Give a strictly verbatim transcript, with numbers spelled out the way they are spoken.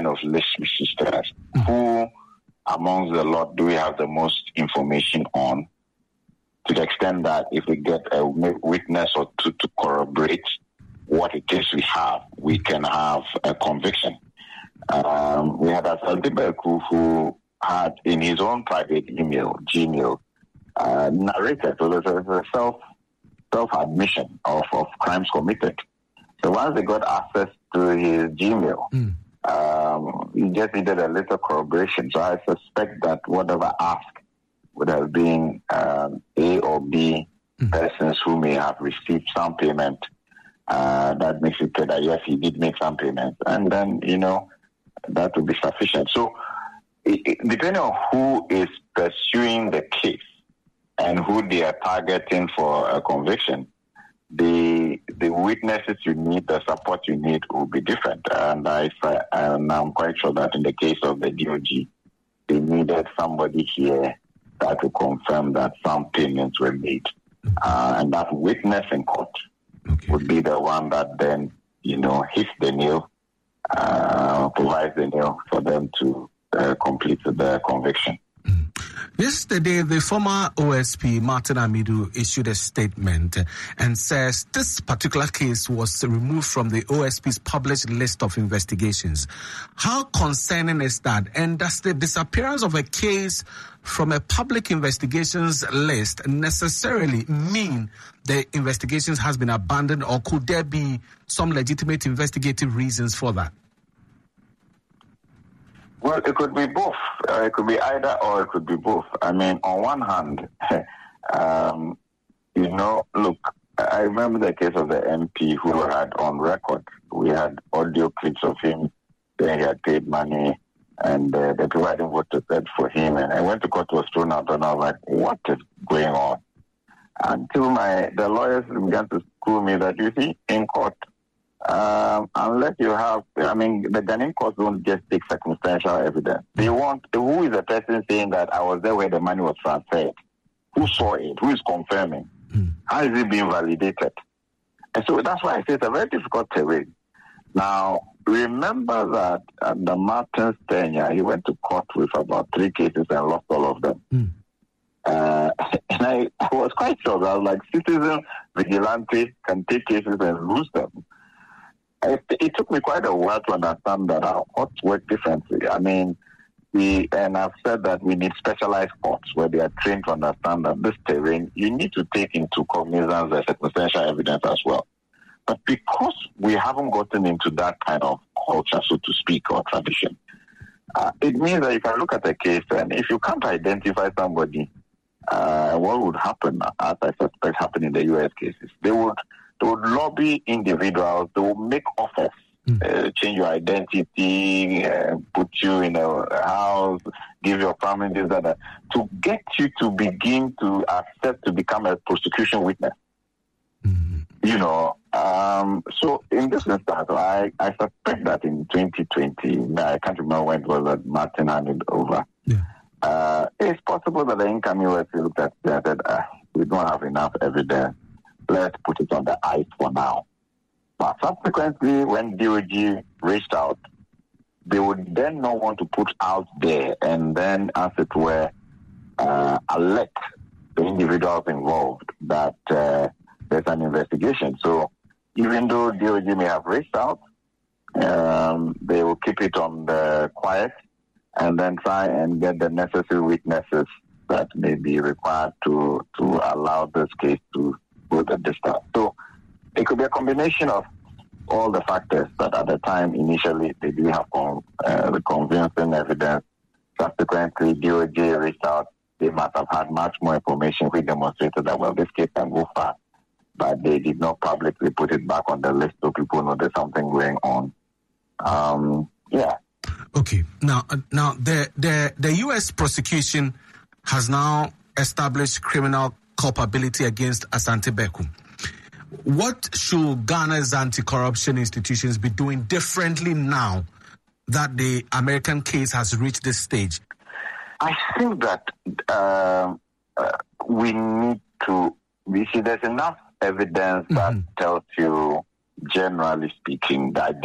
kind of list Mister Stress. Who amongst the lot do we have the most information on, to the extent that if we get a witness or two to corroborate what it is we have, we can have a conviction. Um, we had Asante Beku, who had in his own private email, Gmail, uh, narrated, so there's a self, self-admission of, of crimes committed. So once they got access to his Gmail, mm. um, he just needed a little corroboration. So I suspect that whatever ask would have been um, A or B mm. persons who may have received some payment. Uh, that makes it clear that yes, he did make some payments, and then you know that would be sufficient. So, it, it, depending on who is pursuing the case and who they are targeting for a conviction, the the witnesses you need, the support you need, will be different. And I and I'm quite sure that in the case of the D O G, they needed somebody here that will confirm that some payments were made, uh, and that witness in court. Okay. Would be the one that then, you know, hits the nail, uh, provides the nail for them to uh, complete the conviction. Mm. Yesterday, the former O S P, Martin Amidu, issued a statement and says this particular case was removed from the O S P's published list of investigations. How concerning is that? And does the disappearance of a case from a public investigations list necessarily mean the investigations has been abandoned, or could there be some legitimate investigative reasons for that? Well, it could be both. Uh, it could be either or it could be both. I mean, on one hand, um, you know, look, I remember the case of the M P who had on record, we had audio clips of him saying he had paid money and uh, they provided what to said for him. And I went to court, was thrown out, and I was like, what is going on? Until my the lawyers began to school me that, you see, in court, um, unless you have, I mean, the Ghanaian courts don't just take circumstantial evidence. They want, who is the person saying that I was there where the money was transferred? Who saw it? Who is confirming? Mm. How is it being validated? And so that's why I say it's a very difficult terrain. Now, remember that under Martin's tenure, he went to court with about three cases and lost all of them. Mm. Uh, and I, I was quite shocked. I was like, citizen vigilante can take cases and lose them. It, it took me quite a while to understand that our courts work differently. I mean, we, and I've said that we need specialized courts where they are trained to understand that this terrain, you need to take into cognizance the circumstantial evidence as well. But because we haven't gotten into that kind of culture, so to speak, or tradition, uh, it means that if I look at a case and if you can't identify somebody, uh, what would happen, as I suspect happened in the U S cases? They would they would lobby individuals, they would make offers, mm. uh, change your identity, uh, put you in a house, give your family this, that, that, to get you to begin to accept to become a prosecution witness. Mm. You know, um, so in this instance, I, I suspect that in twenty twenty, I can't remember when it was that Martin handed over. Yeah. Uh, it's possible that the incoming U S looked at that, that uh, we don't have enough evidence. Let's put it on the ice for now. But subsequently, when D O G reached out, they would then not want to put out there and then, as it were, uh, alert the individuals involved that uh, there's an investigation. So even though D O G may have reached out, um, they will keep it on the quiet and then try and get the necessary witnesses that may be required to, to allow this case to go the distance. So it could be a combination of all the factors that at the time initially they didn't have con- uh, the convincing evidence. Subsequently, D O G reached out. They must have had much more information which demonstrated that, well, this case can go fast. But they did not publicly put it back on the list so people know there's something going on. Um, yeah. Okay. Now, uh, now the, the the U S prosecution has now established criminal culpability against Asante Beku. What should Ghana's anti-corruption institutions be doing differently now that the American case has reached this stage? I think that uh, uh, we need to, you see, there's enough evidence that mm-hmm. tells you, generally speaking, that